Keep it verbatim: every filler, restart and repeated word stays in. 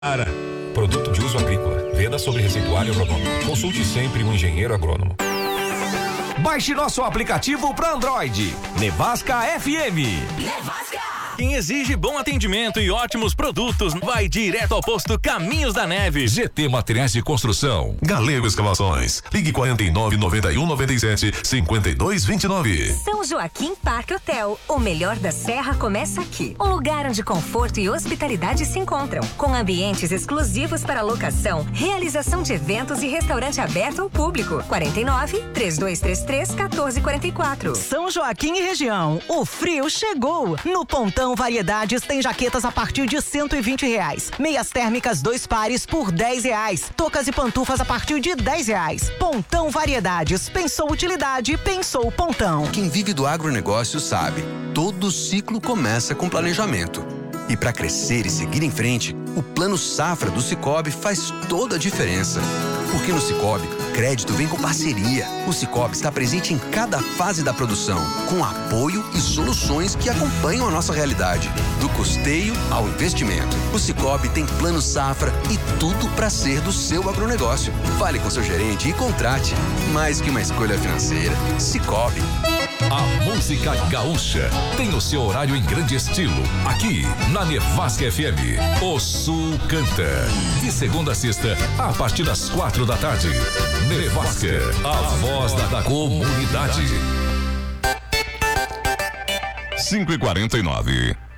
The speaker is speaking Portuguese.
Ara, produto de uso agrícola. Venda sobre receituário agronômico. Consulte sempre um engenheiro agrônomo. Baixe nosso aplicativo para Android. Nevasca F M. Nevasca! Quem exige bom atendimento e ótimos produtos vai direto ao posto Caminhos da Neve. G T Materiais de Construção. Galego Escavações. Ligue quarenta e nove, noventa e um, noventa e sete, cinquenta e dois, vinte e nove. São Joaquim Parque Hotel. O melhor da Serra começa aqui. Um lugar onde conforto e hospitalidade se encontram. Com ambientes exclusivos para locação, realização de eventos e restaurante aberto ao público. quarenta e nove, três dois três três, um quatro quatro quatro. São Joaquim e região. O frio chegou. No Pontão Variedades tem jaquetas a partir de cento e vinte reais. Meias térmicas dois pares por dez reais. Tocas e pantufas a partir de dez reais. Pontão Variedades. Pensou utilidade, pensou Pontão. Quem vive do agronegócio sabe. Todo ciclo começa com planejamento. E para crescer e seguir em frente, o Plano Safra do Sicoob faz toda a diferença. Porque no Sicoob, crédito vem com parceria. O Sicoob está presente em cada fase da produção, com apoio e soluções que acompanham a nossa realidade. Do custeio ao investimento. O Sicoob tem Plano Safra e tudo para ser do seu agronegócio. Fale com seu gerente e contrate. Mais que uma escolha financeira. Sicoob. A música gaúcha tem o seu horário em grande estilo, aqui na Nevasca F M. O Sul canta. De segunda a sexta, a partir das quatro da tarde. Nevasca, a voz da, da comunidade. cinco e quarenta e nove.